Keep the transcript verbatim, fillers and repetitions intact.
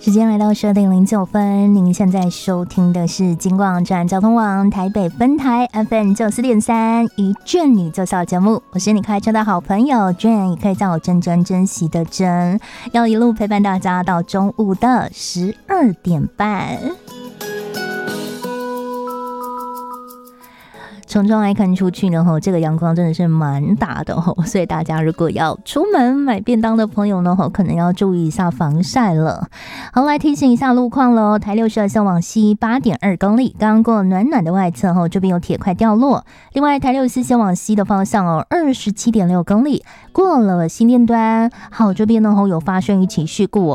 时间来到十二点零九分，您现在收听的是金广转交通网台北分台 F M 九四点三一卷女奏校节目，我是你开车的好朋友卷，也可以叫我珍珍，珍惜的珍，要一路陪伴大家到中午的十二点半。从窗外看出去呢，这个阳光真的是蛮大的，所以大家如果要出门买便当的朋友呢，可能要注意一下防晒了。好，来提醒一下路况咯，台六十二线往西 八点二公里，刚过暖暖的外侧，这边有铁块掉落。另外台六十四线往西的方向哦， 二十七点六公里，过了新店端。好，这边呢有发生一起事故